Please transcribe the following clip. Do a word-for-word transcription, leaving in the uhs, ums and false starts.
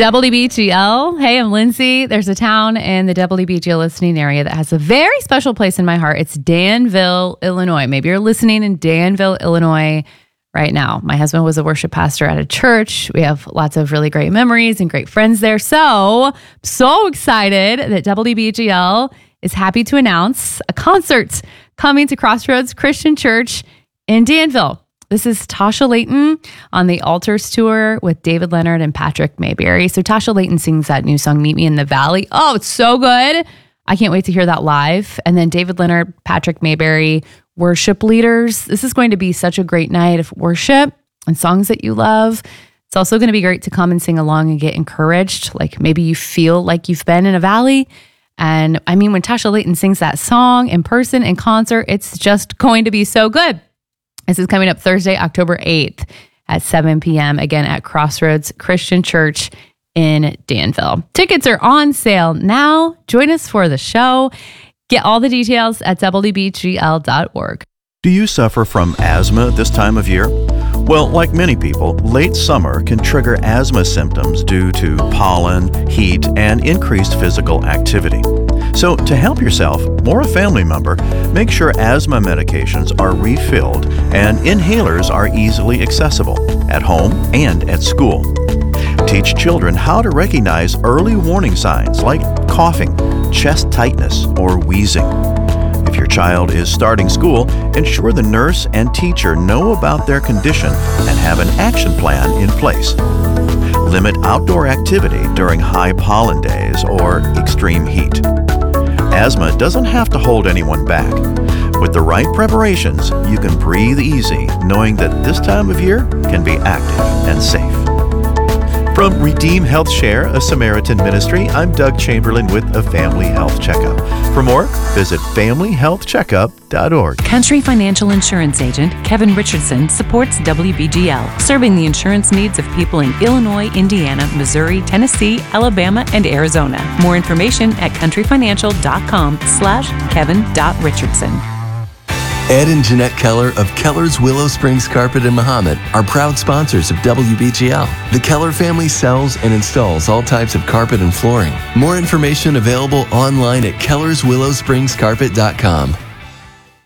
W B G L. Hey, I'm Lindsay. There's a town in the W B G L listening area that has a very special place in my heart. It's Danville, Illinois. Maybe you're listening in Danville, Illinois right now. My husband was a worship pastor at a church. We have lots of really great memories and great friends there. So, so excited that W B G L is happy to announce a concert coming to Crossroads Christian Church in Danville. This is Tasha Layton on the Altars Tour with David Leonard and Patrick Mayberry. So Tasha Layton sings that new song, Meet Me in the Valley. Oh, it's so good. I can't wait to hear that live. And then David Leonard, Patrick Mayberry, worship leaders. This is going to be such a great night of worship and songs that you love. It's also going to be great to come and sing along and get encouraged. Like maybe you feel like you've been in a valley. And I mean, when Tasha Layton sings that song in person in concert, it's just going to be so good. This is coming up Thursday, October eighth at seven p.m. again at Crossroads Christian Church in Danville. Tickets are on sale now. Join us for the show. Get all the details at w b g l dot org. Do you suffer from asthma this time of year? Well, like many people, late summer can trigger asthma symptoms due to pollen, heat, and increased physical activity. So to help yourself or a family member, make sure asthma medications are refilled and inhalers are easily accessible at home and at school. Teach children how to recognize early warning signs like coughing, chest tightness, or wheezing. If your child is starting school, ensure the nurse and teacher know about their condition and have an action plan in place. Limit outdoor activity during high pollen days or extreme heat. Asthma doesn't have to hold anyone back. With the right preparations, you can breathe easy, knowing that this time of year can be active and safe. From Redeem Health Share, a Samaritan ministry, I'm Doug Chamberlain with a Family Health Checkup. For more, visit family health checkup dot org. Country Financial Insurance Agent Kevin Richardson supports W B G L, serving the insurance needs of people in Illinois, Indiana, Missouri, Tennessee, Alabama, and Arizona. More information at country financial dot com slash kevin dot richardson. Ed and Jeanette Keller of Keller's Willow Springs Carpet in Mahomet are proud sponsors of W B G L. The Keller family sells and installs all types of carpet and flooring. More information available online at kellers willow springs carpet dot com.